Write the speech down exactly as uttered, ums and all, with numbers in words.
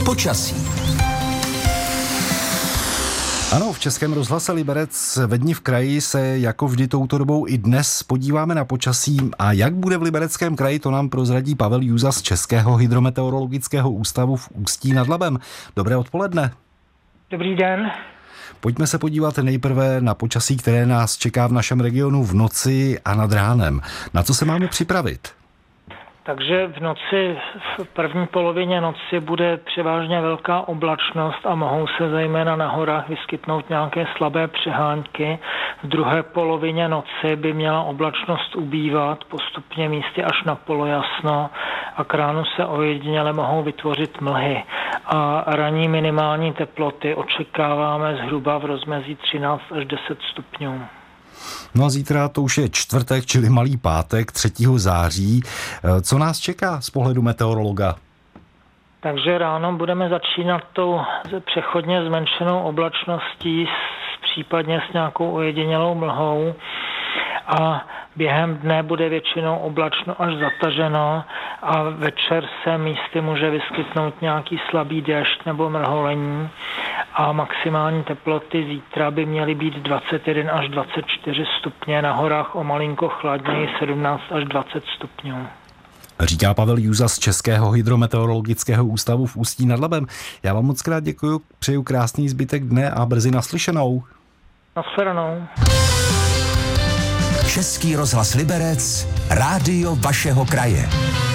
Počasí. Ano, v Českém rozhlase Liberec ve dni v kraji se jako vždy touto dobou i dnes podíváme na počasí a jak bude v Libereckém kraji, to nám prozradí Pavel Jůza z Českého hydrometeorologického ústavu v Ústí nad Labem. Dobré odpoledne. Dobrý den. Pojďme se podívat nejprve na počasí, které nás čeká v našem regionu v noci a nad ránem. Na co se máme připravit? Takže v noci, v první polovině noci bude převážně velká oblačnost a mohou se zejména na horách vyskytnout nějaké slabé přehánky. V druhé polovině noci by měla oblačnost ubývat, postupně místy až na polojasno a k ránu se ojediněle mohou vytvořit mlhy. A ranní minimální teploty očekáváme zhruba v rozmezí třináct až deset stupňů. No a zítra to už je čtvrtek, čili malý pátek, třetího září. Co nás čeká z pohledu meteorologa? Takže ráno budeme začínat tou přechodně zmenšenou oblačností, s, případně s nějakou ojedinělou mlhou. A během dne bude většinou oblačno až zataženo a večer se místy může vyskytnout nějaký slabý déšť nebo mrholení a maximální teploty zítra by měly být dvacet jedna až dvacet čtyři stupně, na horách o malinko chladněji sedmnáct až dvacet stupňů. Říká Pavel Jůza z Českého hydrometeorologického ústavu v Ústí nad Labem. Já vám moc krát děkuju, přeju krásný zbytek dne a brzy naslyšenou. Nashledanou. Český rozhlas Liberec, rádio vašeho kraje.